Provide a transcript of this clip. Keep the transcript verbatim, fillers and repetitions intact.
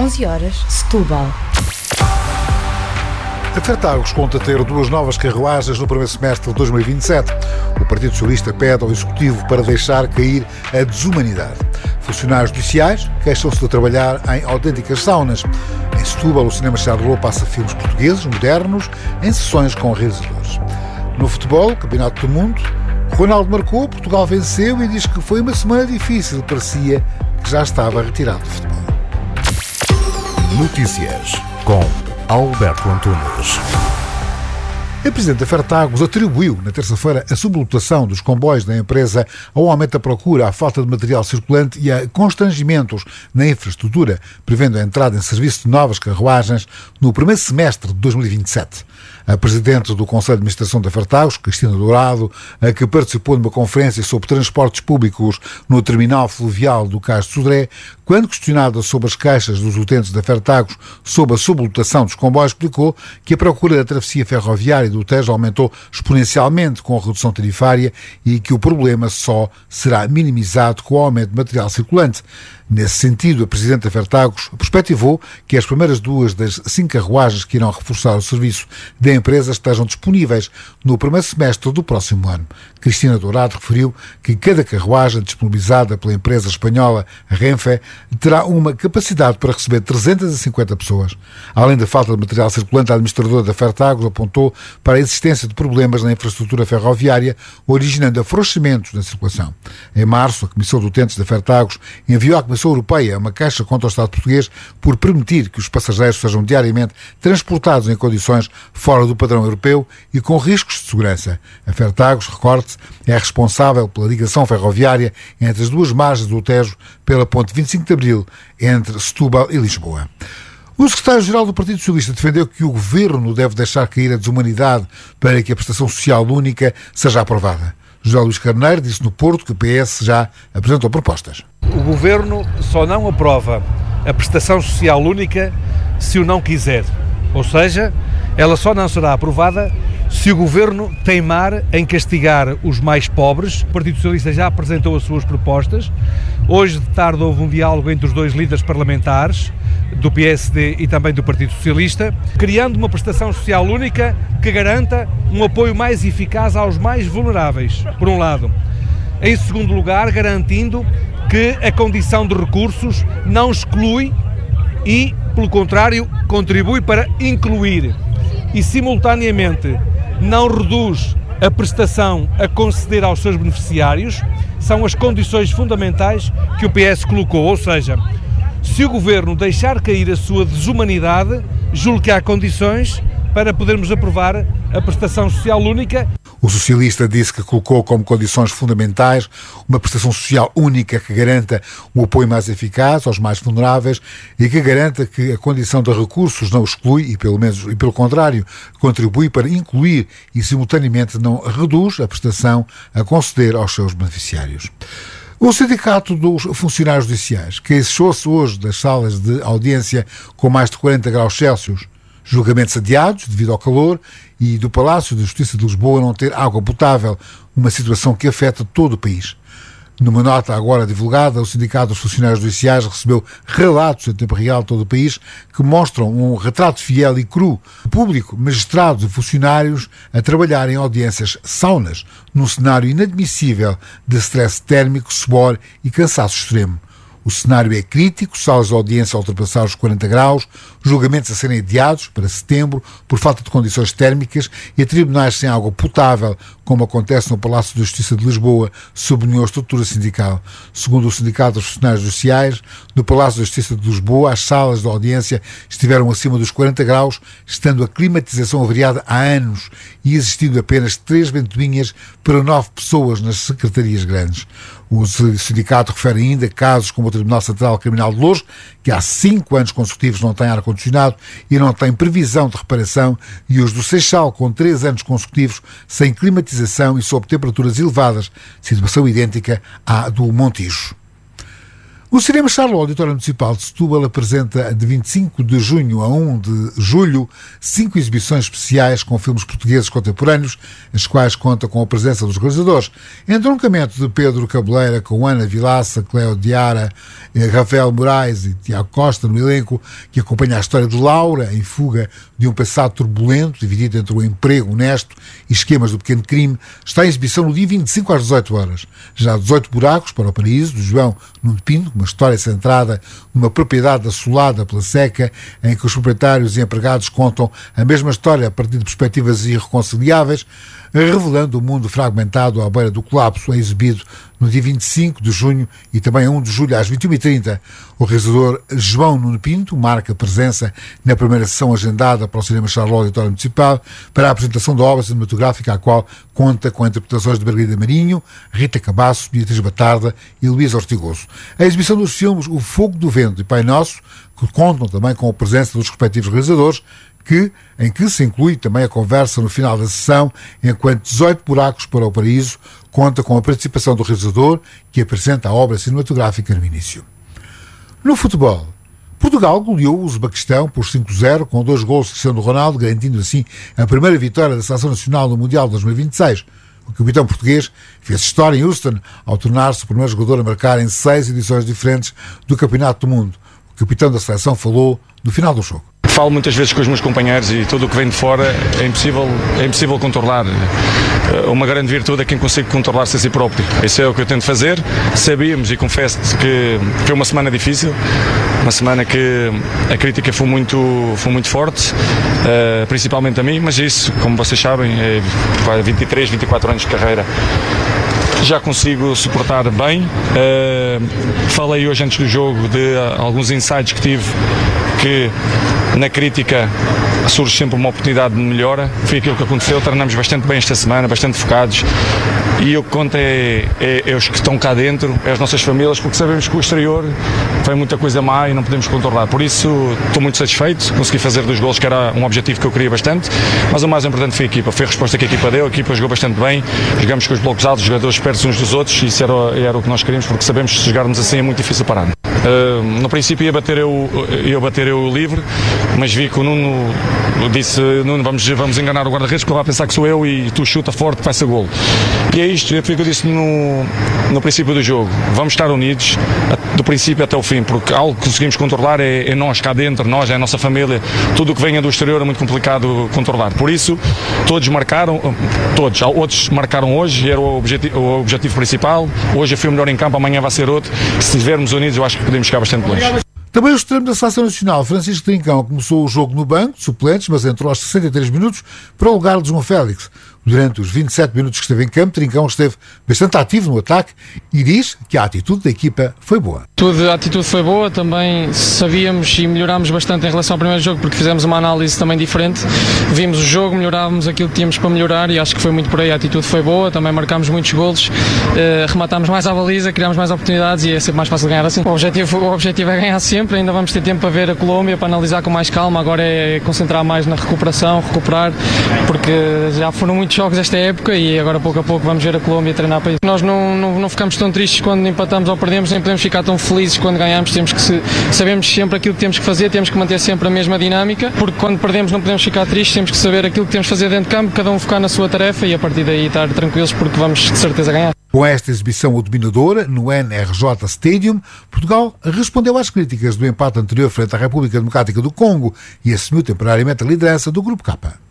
onze horas, Setúbal. A Fertagos conta ter duas novas carruagens no primeiro semestre de dois mil e vinte e sete. O Partido Socialista pede ao Executivo para deixar cair a desumanidade. Funcionários judiciais queixam-se de trabalhar em autênticas saunas. Em Setúbal, o cinema Charleroi passa filmes portugueses, modernos, em sessões com realizadores. No futebol, Campeonato do Mundo, Ronaldo marcou, Portugal venceu e diz que foi uma semana difícil. Parecia que já estava retirado do futebol. Notícias com Alberto Antunes. A Presidente da Fertagos atribuiu na terça-feira a sublotação dos comboios da empresa ao aumento da procura, à falta de material circulante e a constrangimentos na infraestrutura, prevendo a entrada em serviço de novas carruagens no primeiro semestre de dois mil e vinte e sete. A Presidente do Conselho de Administração da Fertagos, Cristina Dourado, a que participou numa conferência sobre transportes públicos no terminal fluvial do Cais de Sodré, quando questionada sobre as queixas dos utentes da Fertagos sobre a sublotação dos comboios, explicou que a procura da travessia ferroviária do Tejo aumentou exponencialmente com a redução tarifária e que o problema só será minimizado com o aumento de material circulante. Nesse sentido, a Presidente da Fertagos perspectivou que as primeiras duas das cinco carruagens que irão reforçar o serviço da empresa estejam disponíveis no primeiro semestre do próximo ano. Cristina Dourado referiu que cada carruagem disponibilizada pela empresa espanhola Renfe terá uma capacidade para receber trezentas e cinquenta pessoas. Além da falta de material circulante, a administradora da Fertagos apontou para a existência de problemas na infraestrutura ferroviária, originando afrouxamentos na circulação. Em março, a Comissão de Utentes da Fertagos enviou à Comissão Europeia uma queixa contra o Estado português por permitir que os passageiros sejam diariamente transportados em condições fora do padrão europeu e com riscos de segurança. A Fertagos, recorde-se, é responsável pela ligação ferroviária entre as duas margens do Tejo pela ponte vinte e cinco de Abril, entre Setúbal e Lisboa. O secretário-geral do Partido Socialista defendeu que o Governo deve deixar cair a desumanidade para que a prestação social única seja aprovada. José Luís Carneiro disse no Porto que o P S já apresentou propostas. O Governo só não aprova a prestação social única se o não quiser. Ou seja, ela só não será aprovada se o Governo teimar em castigar os mais pobres. O Partido Socialista já apresentou as suas propostas. Hoje de tarde houve um diálogo entre os dois líderes parlamentares, do P S D e também do Partido Socialista, criando uma prestação social única que garanta um apoio mais eficaz aos mais vulneráveis, por um lado. Em segundo lugar, garantindo que a condição de recursos não exclui e, pelo contrário, contribui para incluir e, simultaneamente, não reduz a prestação a conceder aos seus beneficiários. São as condições fundamentais que o P S colocou, ou seja, se o Governo deixar cair a sua desumanidade, julgo que há condições para podermos aprovar a prestação social única. O socialista disse que colocou como condições fundamentais uma prestação social única que garanta um apoio mais eficaz aos mais vulneráveis e que garanta que a condição de recursos não exclui e, pelo menos, e pelo contrário, contribui para incluir e, simultaneamente, não reduz a prestação a conceder aos seus beneficiários. O Sindicato dos Funcionários Judiciais queixou-se hoje das salas de audiência com mais de quarenta graus Celsius, julgamentos adiados devido ao calor e do Palácio de Justiça de Lisboa não ter água potável, uma situação que afeta todo o país. Numa nota agora divulgada, o Sindicato dos Funcionários Judiciais recebeu relatos em tempo real de todo o país que mostram um retrato fiel e cru do público, magistrados e funcionários a trabalhar em audiências saunas, num cenário inadmissível de stress térmico, suor e cansaço extremo. O cenário é crítico, salas de audiência a ultrapassar os quarenta graus, julgamentos a serem adiados para setembro por falta de condições térmicas e a tribunais sem água potável, como acontece no Palácio de Justiça de Lisboa, sublinhou a estrutura sindical. Segundo o Sindicato dos Funcionários Judiciais, no Palácio de Justiça de Lisboa, as salas de audiência estiveram acima dos quarenta graus, estando a climatização avariada há anos e existindo apenas três ventoinhas para nove pessoas nas secretarias grandes. O sindicato refere ainda casos como o Tribunal Central Criminal de Loures, que há cinco anos consecutivos não tem ar-condicionado e não tem previsão de reparação, e os do Seixal, com três anos consecutivos sem climatização e sob temperaturas elevadas, situação idêntica à do Montijo. O Cinema Charles, Auditório Municipal de Setúbal, apresenta de vinte e cinco de junho a um de julho cinco exibições especiais com filmes portugueses contemporâneos, as quais contam com a presença dos realizadores. Entroncamento de Pedro Cabeleira com Ana Vilaça, Cléo Diara, Rafael Moraes e Tiago Costa no elenco, que acompanha a história de Laura em fuga de um passado turbulento, dividido entre o emprego honesto e esquemas do pequeno crime, está em exibição no dia vinte e cinco às dezoito horas. Já dezoito buracos para o paraíso, de João Nuno Pinto, uma história centrada numa propriedade assolada pela seca, em que os proprietários e empregados contam a mesma história a partir de perspectivas irreconciliáveis, revelando o mundo fragmentado à beira do colapso. É exibido no dia vinte e cinco de junho e também a um de julho às vinte e uma e trinta. O realizador João Nuno Pinto marca presença na primeira sessão agendada para o Cinema Charles Auditório Municipal para a apresentação da obra cinematográfica, a qual conta com interpretações de Margarida Marinho, Rita Cabasso, Beatriz Batarda e Luísa Ortigoso. A exibição dos filmes O Fogo do Vento e Pai Nosso, que contam também com a presença dos respectivos realizadores, que, em que se inclui também a conversa no final da sessão, enquanto dezoito buracos para o paraíso conta com a participação do realizador, que apresenta a obra cinematográfica no início. No futebol, Portugal goleou o Uzbequistão por cinco a zero, com dois gols de Cristiano Ronaldo, garantindo assim a primeira vitória da Seleção Nacional no Mundial de dois mil e vinte e seis. O capitão português fez história em Houston ao tornar-se o primeiro jogador a marcar em seis edições diferentes do Campeonato do Mundo. O capitão da seleção falou no final do jogo. Falo muitas vezes com os meus companheiros e tudo o que vem de fora é impossível, é impossível controlar. Uma grande virtude é quem consegue controlar-se a si próprio. Isso é o que eu tento fazer. Sabíamos, e confesso que foi uma semana difícil, uma semana que a crítica foi muito, foi muito forte, principalmente a mim, mas isso, como vocês sabem, é vinte e três, vinte e quatro anos de carreira. Já consigo suportar bem. Uh, falei hoje antes do jogo de uh, alguns insights que tive, que na crítica surge sempre uma oportunidade de melhora. Foi aquilo que aconteceu. Treinamos bastante bem esta semana, bastante focados, e o que conta é, é, é os que estão cá dentro, é as nossas famílias, porque sabemos que o exterior foi muita coisa má e não podemos controlar. Por isso estou muito satisfeito, consegui fazer dois golos, que era um objetivo que eu queria bastante, mas o mais importante foi a equipa, foi a resposta que a equipa deu. A equipa jogou bastante bem, jogamos com os blocos altos, os jogadores perto uns dos outros, e isso era, era o que nós queríamos, porque sabemos que se jogarmos assim é muito difícil parar. Uh, no princípio ia bater eu, ia bater eu livre, mas vi que o Nuno disse: Nuno, vamos, vamos enganar o guarda-redes, porque ele vai pensar que sou eu e tu chuta forte que vai ser golo. E é isto, foi o que eu disse no, no princípio do jogo: vamos estar unidos do princípio até o fim, porque algo que conseguimos controlar é, é nós cá dentro, nós, é a nossa família. Tudo o que venha do exterior é muito complicado controlar. Por isso todos marcaram, todos, outros marcaram hoje, era o objetivo, o objetivo principal. Hoje eu fui o melhor em campo, amanhã vai ser outro. Se estivermos unidos, eu acho que podemos chegar bastante longe. Também o extremo da Seleção Nacional, Francisco Trincão, começou o jogo no banco de suplentes, mas entrou aos sessenta e três minutos para o lugar de João Félix. Durante os vinte e sete minutos que esteve em campo, Trincão esteve bastante ativo no ataque e diz que a atitude da equipa foi boa. A atitude foi boa, também sabíamos e melhorámos bastante em relação ao primeiro jogo, porque fizemos uma análise também diferente. Vimos o jogo, melhorávamos aquilo que tínhamos para melhorar e acho que foi muito por aí. A atitude foi boa, também marcámos muitos golos, eh, rematámos mais à baliza, criámos mais oportunidades e é sempre mais fácil ganhar assim. O objetivo, o objetivo é ganhar sempre, ainda vamos ter tempo para ver a Colômbia, para analisar com mais calma. Agora é concentrar mais na recuperação, recuperar, porque já foram muitos jogos esta época e agora pouco a pouco vamos ver a Colômbia treinar para isso. Nós não, não, não ficamos tão tristes quando empatamos ou perdemos, nem podemos ficar tão felizes quando ganhamos. Temos que se, sabemos sempre aquilo que temos que fazer, temos que manter sempre a mesma dinâmica, porque quando perdemos não podemos ficar tristes, temos que saber aquilo que temos que fazer dentro de campo, cada um focar na sua tarefa e a partir daí estar tranquilos, porque vamos de certeza ganhar. Com esta exibição dominadora no N R J Stadium, Portugal respondeu às críticas do empate anterior frente à República Democrática do Congo e assumiu temporariamente a liderança do Grupo K.